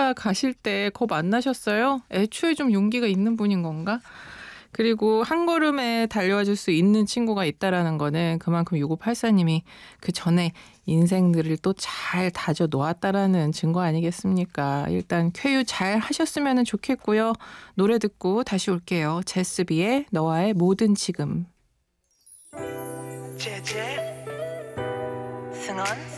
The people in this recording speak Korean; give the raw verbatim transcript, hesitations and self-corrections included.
혼자 가실 때 겁 안 나셨어요? 애초에 좀 용기가 있는 분인 건가? 그리고 한 걸음에 달려와 줄 수 있는 친구가 있다라는 거는 그만큼 육오팔사님이 그 전에 인생들을 또 잘 다져 놓았다라는 증거 아니겠습니까? 일단 쾌유 잘 하셨으면 좋겠고요. 노래 듣고 다시 올게요. 제스비의 너와의 모든 지금. 제제 승원